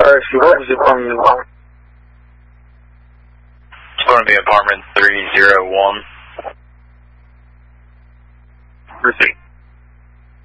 what was the apartment number? It's going to be apartment 301. Proceed.